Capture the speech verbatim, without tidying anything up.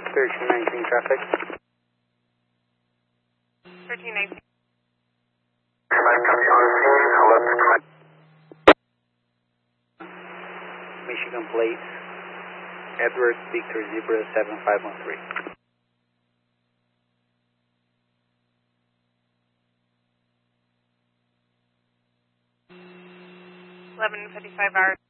thirteen nineteen traffic. thirteen nineteen. Michigan plates. Edward Victor Zebra seven five one three. eleven fifty-five hours.